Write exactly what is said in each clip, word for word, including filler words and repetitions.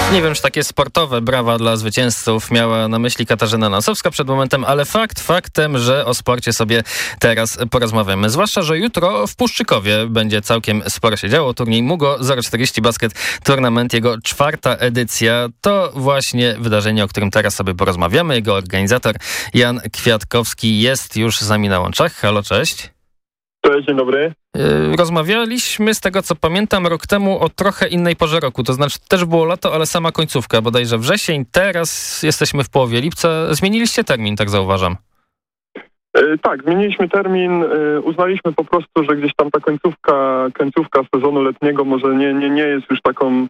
Nie wiem, czy takie sportowe brawa dla zwycięzców miała na myśli Katarzyna Nosowska przed momentem, ale fakt faktem, że o sporcie sobie teraz porozmawiamy. Zwłaszcza, że jutro w Puszczykowie będzie całkiem sporo się działo. Turniej Mugo zero czterdzieści Basket Tournament, jego czwarta edycja. To właśnie wydarzenie, o którym teraz sobie porozmawiamy. Jego organizator Jan Kwiatkowski jest już z nami na łączach. Halo, cześć. Cześć, dzień dobry. Rozmawialiśmy, z tego co pamiętam, rok temu o trochę innej porze roku. To znaczy też było lato, ale sama końcówka, bodajże wrzesień. Teraz jesteśmy w połowie lipca. Zmieniliście termin, tak zauważam. Yy, tak, zmieniliśmy termin. Yy, uznaliśmy po prostu, że gdzieś tam ta końcówka, końcówka sezonu letniego może nie, nie, nie jest już taką...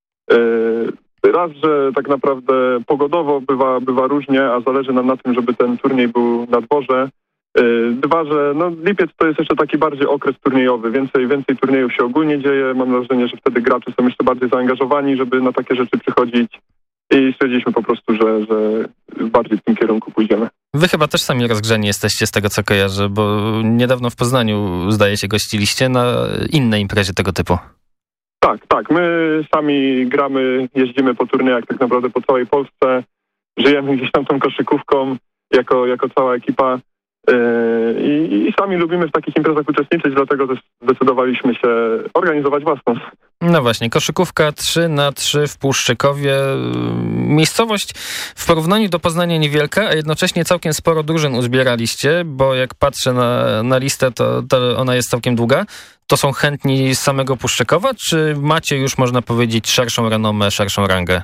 Yy, raz, że tak naprawdę pogodowo bywa, bywa różnie, a zależy nam na tym, żeby ten turniej był na dworze. Dwa, że no, lipiec to jest jeszcze taki bardziej okres turniejowy, więcej, więcej turniejów się ogólnie dzieje, mam wrażenie, że wtedy gracze są jeszcze bardziej zaangażowani, żeby na takie rzeczy przychodzić i stwierdziliśmy po prostu, że, że bardziej w tym kierunku pójdziemy. Wy chyba też sami rozgrzani jesteście z tego, co kojarzę, bo niedawno w Poznaniu, zdaje się, gościliście na innej imprezie tego typu. Tak, tak, my sami gramy, jeździmy po turniejach tak naprawdę po całej Polsce, żyjemy gdzieś tam tą koszykówką jako, jako cała ekipa. I, I sami lubimy w takich imprezach uczestniczyć, dlatego też zdecydowaliśmy się organizować własną. No właśnie, koszykówka trzy na trzy w Puszczykowie. Miejscowość w porównaniu do Poznania niewielka, a jednocześnie całkiem sporo drużyn uzbieraliście, bo jak patrzę na, na listę, to, to ona jest całkiem długa. To są chętni z samego Puszczykowa, czy macie już, można powiedzieć, szerszą renomę, szerszą rangę?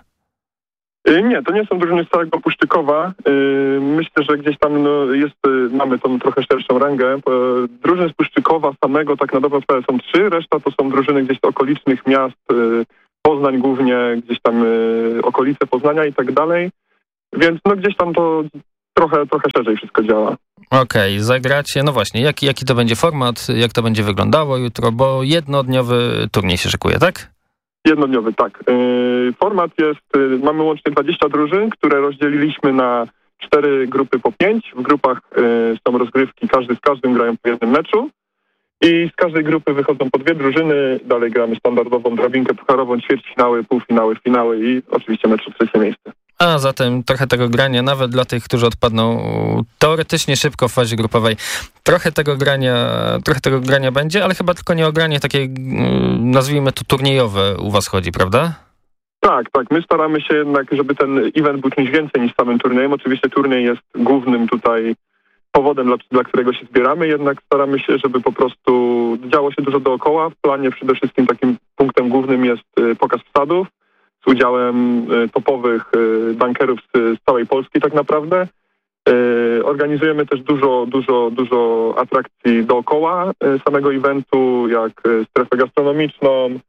Nie, to nie są drużyny z całego Puszczykowa. Myślę, że gdzieś tam no, jest, mamy tą trochę szerszą rangę. Drużyny z Puszczykowa samego tak na dobrą sprawę są trzy, reszta to są drużyny gdzieś z okolicznych miast, Poznań głównie, gdzieś tam okolice Poznania i tak dalej. Więc no gdzieś tam to trochę, trochę szerzej wszystko działa. Okej, okay, zagracie, no właśnie, jaki, jaki to będzie format, jak to będzie wyglądało jutro, bo jednodniowy turniej się szykuje, tak? Jednodniowy, tak. Yy, format jest, yy, mamy łącznie dwadzieścia drużyn, które rozdzieliliśmy na cztery grupy po pięć. W grupach yy, są rozgrywki, każdy z każdym grają po jednym meczu. I z każdej grupy wychodzą po dwie drużyny. Dalej gramy standardową drabinkę pucharową, ćwierćfinały, półfinały, finały i oczywiście mecz o trzecie miejsce. A zatem trochę tego grania, nawet dla tych, którzy odpadną teoretycznie szybko w fazie grupowej, trochę tego grania, trochę tego grania będzie, ale chyba tylko nie o granie takie, nazwijmy to turniejowe u was chodzi, prawda? Tak, tak. My staramy się jednak, żeby ten event był czymś więcej niż samym turniejem. Oczywiście turniej jest głównym tutaj powodem, dla, dla którego się zbieramy, jednak staramy się, żeby po prostu działo się dużo dookoła. W planie przede wszystkim takim punktem głównym jest pokaz wsadów z udziałem topowych dunkerów z, z całej Polski tak naprawdę. Organizujemy też dużo, dużo, dużo atrakcji dookoła samego eventu, jak strefę gastronomiczną,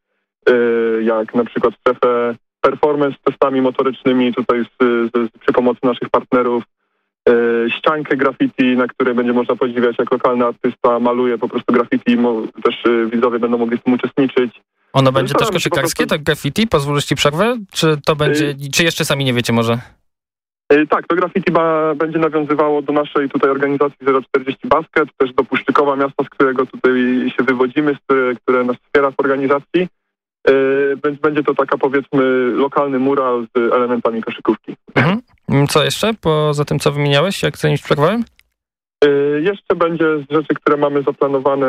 jak na przykład strefę performance z testami motorycznymi tutaj z, z, przy pomocy naszych partnerów, ściankę graffiti, na której będzie można podziwiać, jak lokalny artysta maluje po prostu graffiti, też widzowie będą mogli w tym uczestniczyć. Ono będzie też koszykarskie, tak graffiti? Pozwolisz ci przerwę? Czy to będzie, czy jeszcze sami nie wiecie może? Tak, to graffiti ma, będzie nawiązywało do naszej tutaj organizacji zero czterdzieści Basket, też do Puszczykowa, miasta, z którego tutaj się wywodzimy, które, które nas wspiera w organizacji. Więc będzie to taka, powiedzmy, lokalny mural z elementami koszykówki. Mhm. Co jeszcze poza tym, co wymieniałeś, jak zanim przerwałem? Jeszcze będzie z rzeczy, które mamy zaplanowane,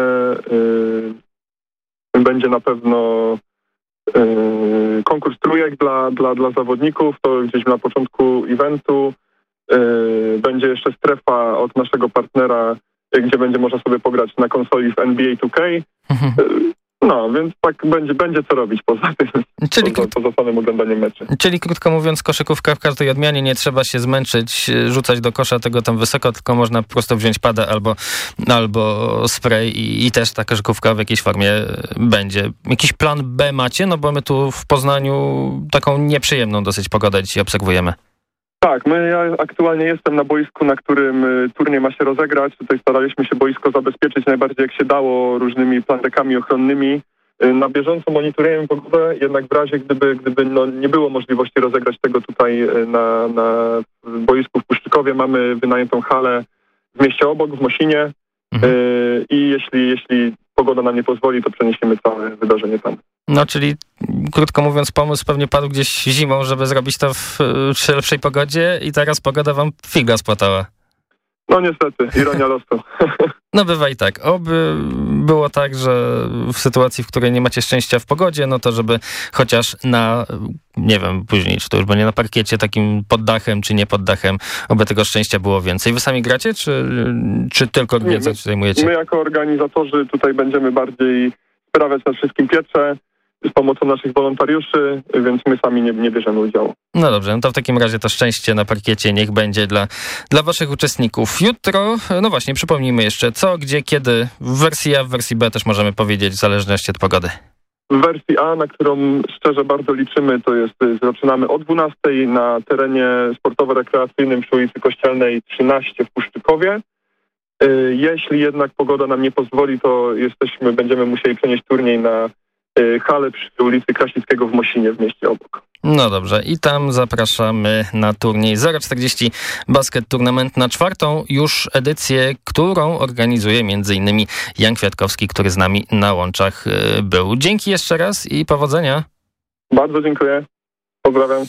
będzie na pewno Yy, konkurs trójek dla, dla, dla zawodników, to gdzieś na początku eventu. Yy, będzie jeszcze strefa od naszego partnera, gdzie będzie można sobie pograć na konsoli w N B A two K. Mhm. Yy, no, więc tak będzie, będzie co robić poza tym, czyli poza, poza samym oglądaniem meczy. Czyli krótko mówiąc, koszykówka w każdej odmianie, nie trzeba się zmęczyć, rzucać do kosza tego tam wysoko, tylko można po prostu wziąć padę albo, albo spray i, i też ta koszykówka w jakiejś formie będzie. Jakiś plan B macie? No bo my tu w Poznaniu taką nieprzyjemną dosyć pogodę dzisiaj obserwujemy. Tak, my ja aktualnie jestem na boisku, na którym turniej ma się rozegrać. Tutaj staraliśmy się boisko zabezpieczyć najbardziej jak się dało różnymi plandekami ochronnymi. Na bieżąco monitorujemy pogodę, jednak w razie gdyby, gdyby no nie było możliwości rozegrać tego tutaj na, na boisku w Puszczykowie, mamy wynajętą halę w mieście obok, w Mosinie. Mhm. I jeśli, jeśli pogoda nam nie pozwoli, to przeniesiemy całe wydarzenie tam. No, czyli krótko mówiąc, pomysł pewnie padł gdzieś zimą, żeby zrobić to w, przy lepszej pogodzie i teraz pogoda wam figa spłatała. No niestety, ironia losu. No bywa i tak. Oby było tak, że w sytuacji, w której nie macie szczęścia w pogodzie, no to żeby chociaż na, nie wiem, później, czy to już będzie na parkiecie takim pod dachem, czy nie pod dachem, oby tego szczęścia było więcej. Wy sami gracie, czy, czy tylko wiedzą, czy zajmujecie? My jako organizatorzy tutaj będziemy bardziej sprawiać nad wszystkim piecze, z pomocą naszych wolontariuszy, więc my sami nie, nie bierzemy udziału. No dobrze, no to w takim razie to szczęście na parkiecie niech będzie dla, dla waszych uczestników. Jutro, no właśnie, przypomnijmy jeszcze co, gdzie, kiedy, w wersji A, w wersji B też możemy powiedzieć w zależności od pogody. W wersji A, na którą szczerze bardzo liczymy, to jest, zaczynamy o dwunastej na terenie sportowo-rekreacyjnym przy ulicy Kościelnej trzynaście w Puszczykowie. Jeśli jednak pogoda nam nie pozwoli, to jesteśmy, będziemy musieli przenieść turniej na halę przy ulicy Krasickiego w Mosinie w mieście obok. No dobrze, i tam zapraszamy na turniej zero czterdzieści Basket Tournament na czwartą już edycję, którą organizuje między innymi Jan Kwiatkowski, który z nami na łączach był. Dzięki jeszcze raz i powodzenia. Bardzo dziękuję. Pozdrawiam.